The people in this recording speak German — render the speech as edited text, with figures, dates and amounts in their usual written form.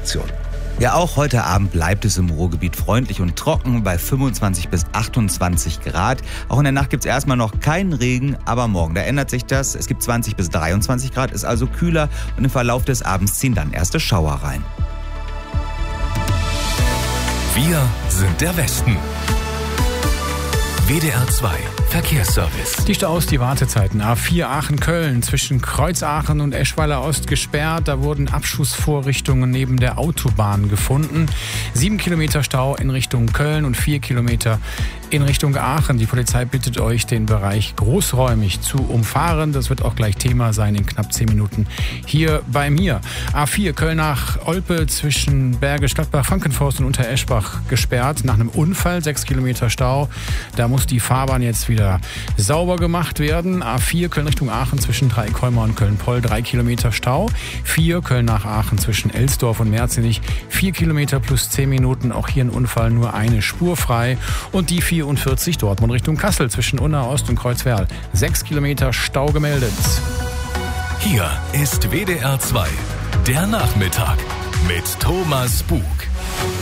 Redaktion. Ja, auch heute Abend bleibt es im Ruhrgebiet freundlich und trocken bei 25 bis 28 Grad. Auch in der Nacht gibt es erstmal noch keinen Regen, aber morgen, da ändert sich das. Es gibt 20 bis 23 Grad, ist also kühler und im Verlauf des Abends ziehen dann erste Schauer rein. Wir sind der Westen. WDR 2 Verkehrsservice. Die Staus, die Wartezeiten. A4 Aachen-Köln zwischen Kreuzaachen und Eschweiler Ost gesperrt. Da wurden Abschussvorrichtungen neben der Autobahn gefunden. 7 Kilometer Stau in Richtung Köln und 4 Kilometer in Richtung Aachen. Die Polizei bittet euch, den Bereich großräumig zu umfahren. Das wird auch gleich Thema sein in knapp 10 Minuten hier bei mir. A4 Köln nach Olpe zwischen Bergisch Gladbach, Frankenforst und Untereschbach gesperrt. Nach einem Unfall 6 Kilometer Stau. Da muss die Fahrbahn jetzt wieder sauber gemacht werden. A4 Köln Richtung Aachen zwischen Dreikolmer und Köln-Poll 3 Kilometer Stau. 4 Köln nach Aachen zwischen Elsdorf und Merzenich 4 Kilometer plus 10 Minuten. Auch hier ein Unfall, nur eine Spur frei. Und die 44 Dortmund Richtung Kassel zwischen Unna Ost und Kreuzwerl 6 Kilometer Stau gemeldet. Hier ist WDR 2, der Nachmittag mit Thomas Bug.